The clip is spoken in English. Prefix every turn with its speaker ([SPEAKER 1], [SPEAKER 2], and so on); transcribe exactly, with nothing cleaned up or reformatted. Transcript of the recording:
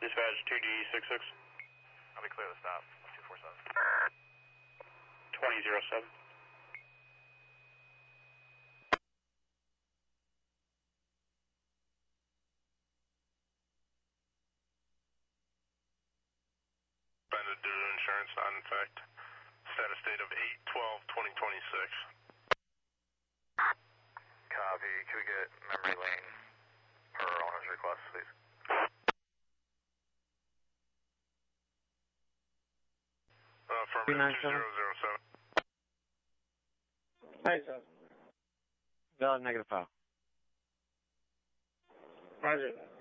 [SPEAKER 1] Dispatch two D six six.
[SPEAKER 2] I'll be clear to stop. two four seven.
[SPEAKER 1] twenty zero seven.
[SPEAKER 2] Suspended due to insurance not in effect. Status date of eight twelve twenty twenty-six. Copy. Can we get memory lane per owner's request, please? Uh, affirmative two zero zero seven.
[SPEAKER 3] Hi, sir.
[SPEAKER 4] Valid negative file.
[SPEAKER 3] Roger that.